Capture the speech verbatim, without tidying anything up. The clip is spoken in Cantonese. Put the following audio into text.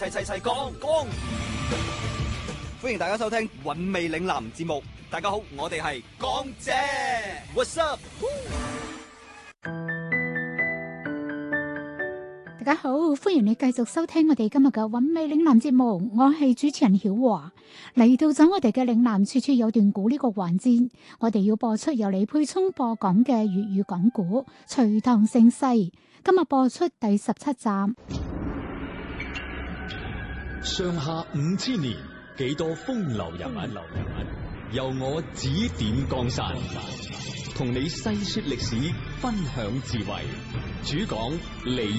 齊齊齊講講，歡迎大家收聽韻味嶺南節目。大家好，我哋係港姐 ，What's up？ 大家好，歡迎你繼續收聽我哋今日嘅韻味嶺南節目，我係主持人曉華。嚟到咗我哋嘅嶺南處處有段古呢個環節，我哋要播出由李沛聰播講嘅粵語講古《隋唐盛世》，今日播出第十七集。 上下五千年，幾多風流人物，流人物由我指點江山，同你細說歷史，分享智慧。主講李